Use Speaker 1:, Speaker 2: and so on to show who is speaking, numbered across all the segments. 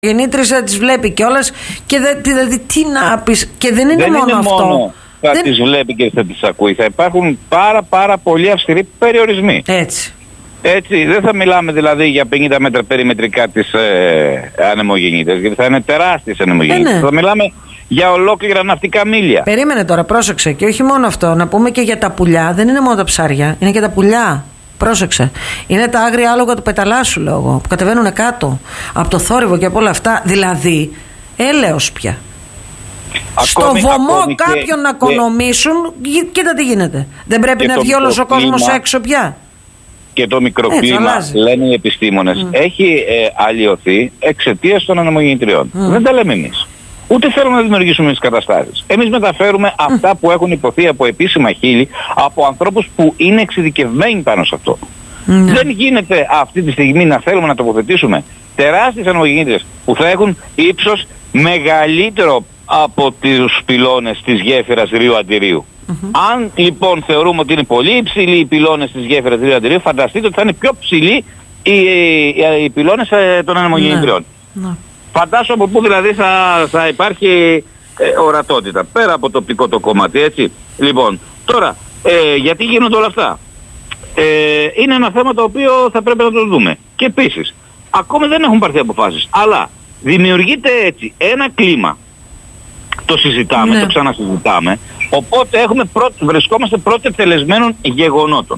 Speaker 1: ανεμογεννήτρια τις βλέπει κιόλας και δηλαδή τι να πεις. Και δεν είναι μόνο αυτό.
Speaker 2: Μόνο θα τις βλέπει και θα τις ακούει. Θα υπάρχουν πάρα πολύ αυστηροί περιορισμοί. Έτσι, δεν θα μιλάμε δηλαδή για 50 μέτρα περιμετρικά τις ανεμογεννήτρες, γιατί θα είναι τεράστιες ανεμογεννήτρες. Θα μιλάμε για ολόκληρα ναυτικά μίλια.
Speaker 1: Περίμενε τώρα, πρόσεξε. Και όχι μόνο αυτό, να πούμε και για τα πουλιά. Δεν είναι μόνο τα ψάρια, είναι και τα πουλιά. Πρόσεξε. Είναι τα άγρια άλογα του πεταλάσου, λέω εγώ, που κατεβαίνουν κάτω από το θόρυβο και από όλα αυτά. Δηλαδή, έλεος πια. Στο βωμό κάποιον να οικονομήσουν, κοίτα τι γίνεται. Δεν πρέπει να βγει όλος ο κόσμος έξω πια.
Speaker 2: Και το μικροκλίμα, λένε οι επιστήμονες, έχει αλλοιωθεί εξαιτίας των ανεμογεννητριών. Δεν τα λέμε εμείς. Ούτε θέλουμε να δημιουργήσουμε τις καταστάσεις. Εμείς μεταφέρουμε αυτά που έχουν υποθεί από επίσημα χείλη, από ανθρώπους που είναι εξειδικευμένοι πάνω σε αυτό. Δεν γίνεται αυτή τη στιγμή να θέλουμε να τοποθετήσουμε τεράστιες ανεμογεννήτριες που θα έχουν ύψος μεγαλύτερο από τους πυλώνες της γέφυρας Ρίου Αντιρίου. Αν λοιπόν θεωρούμε ότι είναι πολύ υψηλοί οι πυλώνες της γέφυρας Ρίου Αντιρίου, φανταστείτε ότι θα είναι πιο ψηλοί οι πυλώνες των ανεμογεννητριών. Φαντάσου από πού δηλαδή θα υπάρχει ορατότητα, πέρα από το οπτικό το κομμάτι, έτσι. Λοιπόν, τώρα, γιατί γίνονται όλα αυτά. Είναι ένα θέμα το οποίο θα πρέπει να το δούμε. Και επίσης, ακόμη δεν έχουν πάρθει αποφάσεις, αλλά δημιουργείται έτσι ένα κλίμα. Το συζητάμε, το ξανασυζητάμε, οπότε βρισκόμαστε πρώτε τελεσμένων γεγονότων.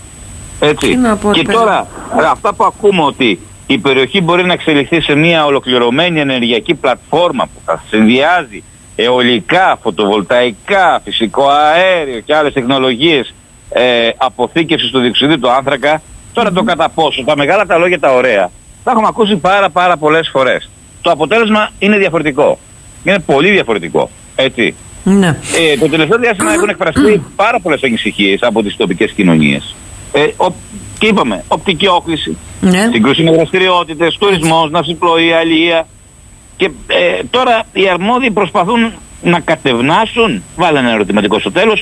Speaker 2: Έτσι. Και τώρα, αυτά που ακούμε ότι η περιοχή μπορεί να εξελιχθεί σε μια ολοκληρωμένη ενεργειακή πλατφόρμα που θα συνδυάζει αιωλικά, φωτοβολταϊκά, φυσικό αέριο και άλλες τεχνολογίες αποθήκευσης του διοξειδίου του άνθρακα. Τώρα το κατά πόσο, τα μεγάλα τα λόγια τα ωραία, τα έχουμε ακούσει πάρα πολλές φορές. Το αποτέλεσμα είναι διαφορετικό. Είναι πολύ διαφορετικό. Έτσι. Το τελευταίο διάστημα έχουν εκφραστεί πάρα πολλές ανησυχίες από τις τοπικές κοινωνίες. Και είπαμε, οπτική όχληση, σύγκρουση με δραστηριότητες, τουρισμός, ναυσιπλοεία, αλληλεία. Και τώρα οι αρμόδιοι προσπαθούν να κατευνάσουν, βάλε ένα ερωτηματικό στο τέλος,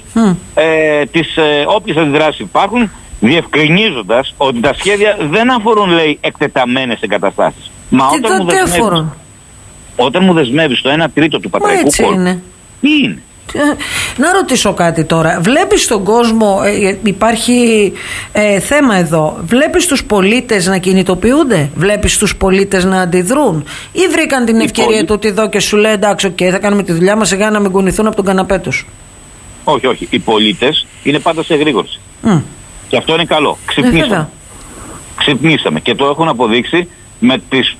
Speaker 2: τις όποιες αντιδράσεις υπάρχουν, διευκρινίζοντας ότι τα σχέδια δεν αφορούν, λέει, εκτεταμένες εγκαταστάσεις. Μα όταν μου δεσμεύεις το 1/3 του πατραϊκού κόλπου, τι είναι?
Speaker 1: Να ρωτήσω κάτι τώρα. Βλέπεις τον κόσμο, υπάρχει θέμα εδώ, βλέπεις τους πολίτες να κινητοποιούνται, βλέπεις τους πολίτες να αντιδρούν, ή βρήκαν την ευκαιρία του ότι εδώ και σου λέει εντάξει, θα κάνουμε τη δουλειά μας, σιγά να μην κουνηθούν από τον καναπέ τους?
Speaker 2: Όχι. Οι πολίτες είναι πάντα σε εγρήγορση. Και αυτό είναι καλό. Ξυπνήσαμε και το έχουν αποδείξει με τις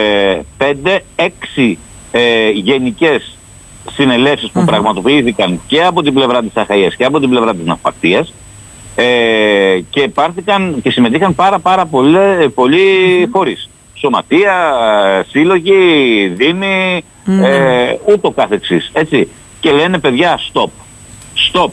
Speaker 2: 5-6 γενικές συνελεύσεις που πραγματοποιήθηκαν και από την πλευρά της Αχαΐας και από την πλευρά της Ναυπακτίας, και συμμετείχαν πάρα πολλοί φορείς. Σωματεία, σύλλογοι, δήμοι, ούτω καθεξής. Έτσι. Και λένε παιδιά stop.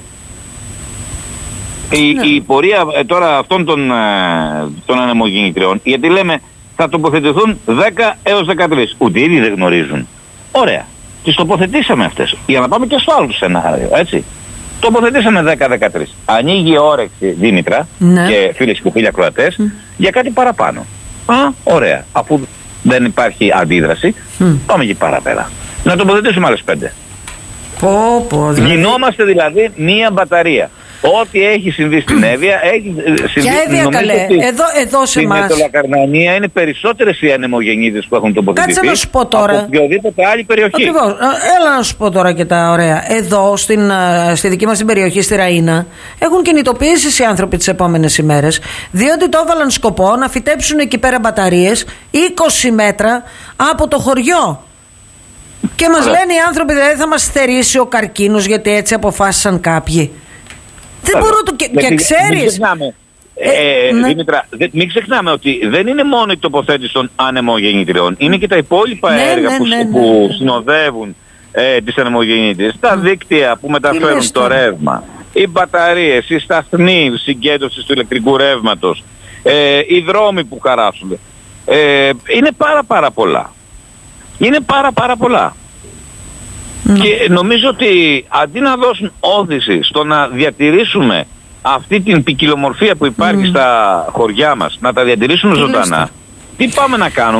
Speaker 2: Η πορεία τώρα αυτών των ανεμογεννητριών, γιατί λέμε θα τοποθετηθούν 10 έως 13. Ούτε ήδη δεν γνωρίζουν. Ωραία. Τις τοποθετήσαμε αυτές. Για να πάμε και στο άλλο σενάριο, έτσι. Τοποθετήσαμε 10-13. Ανοίγει η όρεξη, Δήμητρα, και φίλες και φίλοι ακροατές, για κάτι παραπάνω. Ωραία. Αφού δεν υπάρχει αντίδραση, πάμε και παραπέρα. Να τοποθετήσουμε άλλες 5. Γινόμαστε δηλαδή μία μπαταρία. Ό,τι έχει συμβεί στην Εύβοια έχει συμβεί.
Speaker 1: Ποια Εύβοια, καλέ? Εδώ σε εμάς.
Speaker 2: Στην Μετωλακαρνανία είναι περισσότερες οι ανεμογεννήτρες που έχουν τοποθετηθεί.
Speaker 1: Κάτσε να σου πω τώρα.
Speaker 2: Από οποιοδήποτε άλλη περιοχή.
Speaker 1: Ακριβώς. Έλα να σου πω τώρα και τα ωραία. Εδώ στη δική μας την περιοχή, στη Ραΐνα, έχουν κινητοποιήσει οι άνθρωποι τις επόμενες ημέρες, διότι το έβαλαν σκοπό να φυτέψουν εκεί πέρα μπαταρίες 20 μέτρα από το χωριό. Και μας λένε οι άνθρωποι, δηλαδή θα μας στερήσει ο καρκίνος γιατί έτσι αποφάσισαν κάποιοι. Δεν μπορώ και ξέρεις.
Speaker 2: Δήμητρα, μην ξεχνάμε ότι δεν είναι μόνο η τοποθέτηση των ανεμογεννητριών. Είναι και τα υπόλοιπα έργα που συνοδεύουν τις ανεμογεννήτριες. Τα δίκτυα που μεταφέρουν το ρεύμα, οι μπαταρίες, οι σταθμοί συγκέντρωσης του ηλεκτρικού ρεύματος, οι δρόμοι που χαράσσονται. Είναι πάρα πολλά. Είναι πάρα πολλά. Και νομίζω ότι αντί να δώσουν όθηση στο να διατηρήσουμε αυτή την ποικιλομορφία που υπάρχει στα χωριά μας, να τα διατηρήσουμε ζωντανά, τι πάμε να κάνουμε?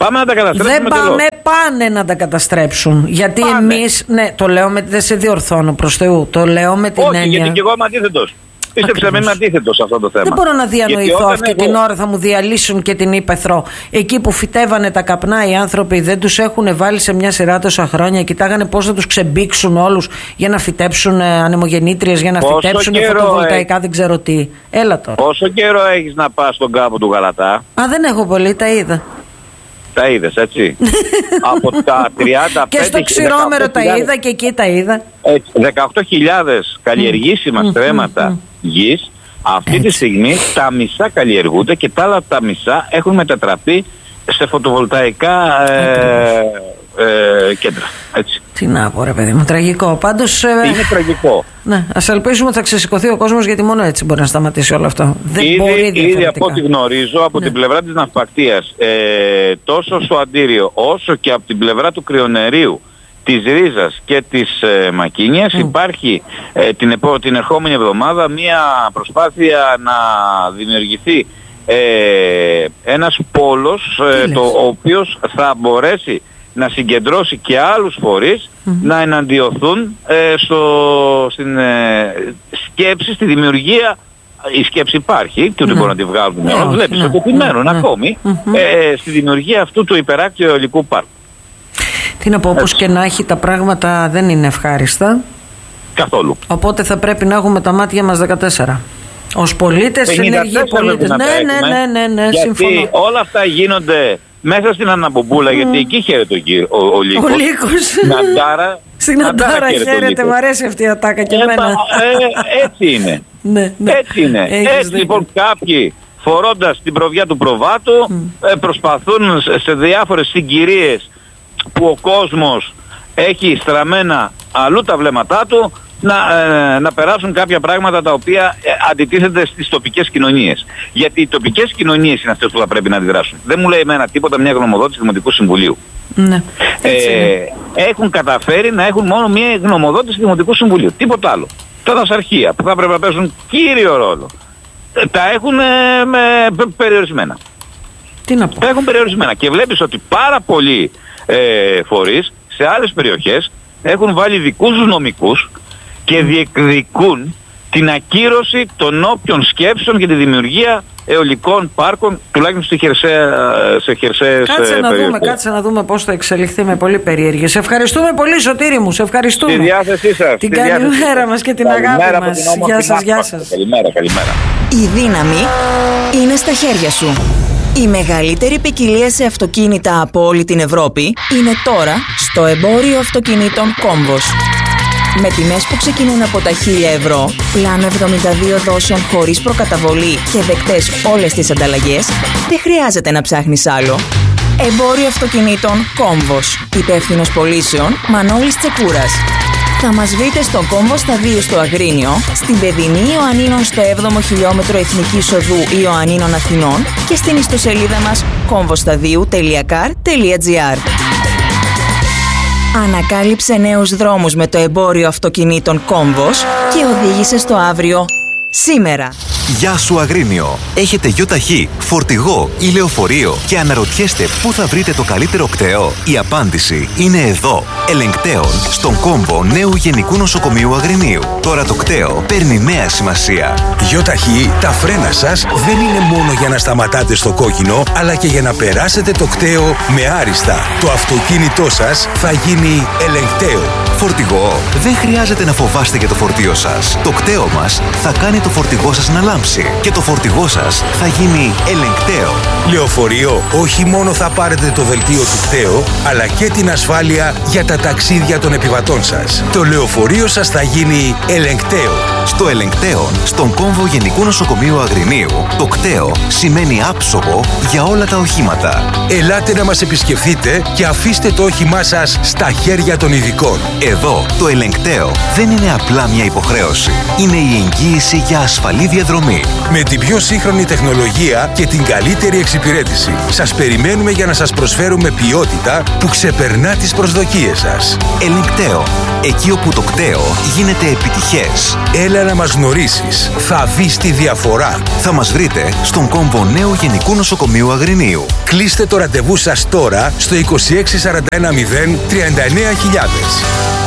Speaker 2: Πάμε να τα καταστρέψουμε.
Speaker 1: Πάνε να τα καταστρέψουν. Γιατί εμείς, ναι, το λέω δεν σε διορθώνω προς Θεού. Το λέω με την έννοια.
Speaker 2: Όχι, γιατί και εγώ είμαι αντίθετος. Πίστεψε με, είμαι αντίθετος σε αυτό το θέμα.
Speaker 1: Δεν μπορώ να διανοηθώ αυτή την ώρα θα μου διαλύσουν και την ύπαιθρο. Εκεί που φυτεύανε τα καπνά οι άνθρωποι, δεν τους έχουν βάλει σε μια σειρά τόσα χρόνια. Κοιτάγανε πώς θα τους ξεμπήξουν όλους για να φυτέψουν ανεμογεννήτριες, για να φυτέψουν φωτοβολταϊκά, δεν ξέρω τι. Έλα τώρα.
Speaker 2: Πόσο καιρό έχεις να πας στον κάπο του Γαλατά?
Speaker 1: Α, δεν έχω πολύ, τα είδα.
Speaker 2: Τα είδες, έτσι. Από τα 35.
Speaker 1: Και στο Ξηρόμερο τα είδα και εκεί τα είδα.
Speaker 2: 18.000 καλλιεργήσιμα στρέμματα γης. Αυτή τη στιγμή τα μισά καλλιεργούνται και τα άλλα τα μισά έχουν μετατραπεί σε φωτοβολταϊκά κέντρα. Έτσι.
Speaker 1: Τι να πω, ρε παιδί μου, τραγικό. Πάντως.
Speaker 2: Είναι τραγικό.
Speaker 1: Ναι, ας ελπίσουμε ότι θα ξεσηκωθεί ο κόσμος, γιατί μόνο έτσι μπορεί να σταματήσει όλο αυτό. Δεν μπορεί διαφορετικά.
Speaker 2: Ήδη από ό,τι γνωρίζω από την πλευρά της ναυπακτείας, τόσο στο Αντίριο όσο και από την πλευρά του Κρυονερίου, της Ρίζας και της Μακίνιας υπάρχει την ερχόμενη εβδομάδα μια προσπάθεια να δημιουργηθεί ένας πόλος ο οποίος θα μπορέσει να συγκεντρώσει και άλλους φορείς να εναντιωθούν στην σκέψη, στη δημιουργία. Η σκέψη υπάρχει και ούτε μπορούν να τη βγάλουν. Βλέπεις ότι επιμένουν ακόμη στη δημιουργία αυτού του υπεράκτιου αιωλικού πάρκου.
Speaker 1: Τι να πω, όπως και να έχει, τα πράγματα δεν είναι ευχάριστα.
Speaker 2: Καθόλου.
Speaker 1: Οπότε θα πρέπει να έχουμε τα μάτια μας 14. Ως πολίτες, ενεργοί πολίτες. Ναι, συμφωνώ.
Speaker 2: Γιατί όλα αυτά γίνονται μέσα στην Αναμπομπούλα, γιατί εκεί χαίρεται ο Λύκος.
Speaker 1: Στην Αντάρα χαίρεται, μου αρέσει αυτή η ατάκα και εμένα.
Speaker 2: Έτσι είναι. Έτσι είναι. Έτσι λοιπόν κάποιοι, φορώντας την προβιά του προβάτου, προσπαθούν σε διάφορες συγκυρίες που ο κόσμος έχει στραμμένα αλλού τα βλέμματά του να περάσουν κάποια πράγματα τα οποία αντιτίθενται στις τοπικές κοινωνίες. Γιατί οι τοπικές κοινωνίες είναι αυτές που θα πρέπει να αντιδράσουν. Δεν μου λέει εμένα τίποτα μια γνωμοδότηση του Δημοτικού Συμβουλίου.
Speaker 1: Ναι,
Speaker 2: έχουν καταφέρει να έχουν μόνο μια γνωμοδότηση του Δημοτικού Συμβουλίου. Τίποτα άλλο. Τα δασαρχεία που θα πρέπει να παίζουν κύριο ρόλο τα έχουν περιορισμένα.
Speaker 1: Τι να πω.
Speaker 2: Τα έχουν περιορισμένα. Και βλέπεις ότι πάρα πολλοί φορείς σε άλλες περιοχές έχουν βάλει δικούς τους νομικούς και διεκδικούν την ακύρωση των όποιων σκέψεων για τη δημιουργία αιωλικών πάρκων, τουλάχιστον σε χερσαίες περιοχές.
Speaker 1: Κάτσε να δούμε πώς θα εξελιχθεί, με πολύ περίεργη. Σε ευχαριστούμε πολύ, Σωτήρη μου, σε ευχαριστούμε.
Speaker 2: Στη διάθεσή σας.
Speaker 1: Την καλημέρα μας και την αγάπη μας. Γεια σας.
Speaker 2: Καλημέρα.
Speaker 3: Η δύναμη είναι στα χέρια σου. Η μεγαλύτερη ποικιλία σε αυτοκίνητα από όλη την Ευρώπη είναι τώρα στο εμπόριο αυτοκινήτων Κόμβος. Με τιμές που ξεκινούν από τα 1.000 ευρώ, πλάνο 72 δόσεων χωρίς προκαταβολή και δεκτές όλες τις ανταλλαγές, δεν χρειάζεται να ψάχνεις άλλο. Εμπόριο αυτοκινήτων Κόμβος. Υπεύθυνος πωλήσεων Μανώλης Τσεκούρας. Θα μας βρείτε στον Κόμβο στα 2 στο Αγρίνιο, στην Παιδινή Ιωαννίνων στο 7ο χιλιόμετρο Εθνικής Οδού Ιωαννίνων Αθηνών και στην ιστοσελίδα μας komvostadiou.car.gr. Ανακάλυψε νέους δρόμους με το εμπόριο αυτοκινήτων Κόμβος και οδήγησε στο αύριο σήμερα.
Speaker 4: Γεια σου Αγρίνιο! Έχετε γιοταχή, φορτηγό ή λεωφορείο και αναρωτιέστε πού θα βρείτε το καλύτερο κτέο? Η απάντηση είναι εδώ. Ελεγκτέων στον κόμβο νέου Γενικού Νοσοκομείου Αγρινίου. Τώρα το κτέο παίρνει νέα σημασία.
Speaker 5: Γιοταχή, τα φρένα σας δεν είναι μόνο για να σταματάτε στο κόκκινο, αλλά και για να περάσετε το κτέο με άριστα. Το αυτοκίνητό σας θα γίνει ελεγκτέο.
Speaker 4: Φορτηγό, δεν χρειάζεται να φοβάστε για το φορτίο σας. Το κτέο μας θα κάνει το φορτηγό σας να λάμψει και το φορτηγό σας θα γίνει ελεγκτέο.
Speaker 5: Λεωφορείο, όχι μόνο θα πάρετε το δελτίο του κτέο, αλλά και την ασφάλεια για τα ταξίδια των επιβατών σας. Το λεωφορείο σας θα γίνει ελεγκτέο.
Speaker 4: Στο ελεγκτέο, στον κόμβο Γενικού Νοσοκομείου Αγρινίου, το κτέο σημαίνει άψογο για όλα τα οχήματα.
Speaker 5: Ελάτε να μας επισκεφθείτε και αφήστε το όχημά σας στα χέρια των ειδικών.
Speaker 4: Εδώ, το ελεγκτέο δεν είναι απλά μια υποχρέωση. Είναι η εγγύηση για ασφαλή διαδρομή.
Speaker 5: Με την πιο σύγχρονη τεχνολογία και την καλύτερη εξυπηρέτηση. Σας περιμένουμε για να σας προσφέρουμε ποιότητα που ξεπερνά τις προσδοκίες σας.
Speaker 4: Ελεγκτέο. Εκεί όπου το κτέο γίνεται επιτυχές.
Speaker 5: Έλα να μας γνωρίσεις. Θα δεις τη διαφορά.
Speaker 4: Θα μας βρείτε στον κόμβο Νέου Γενικού Νοσοκομείου Αγρινίου.
Speaker 5: Κλείστε το ραντεβού σας τώρα στο 2641 039 000.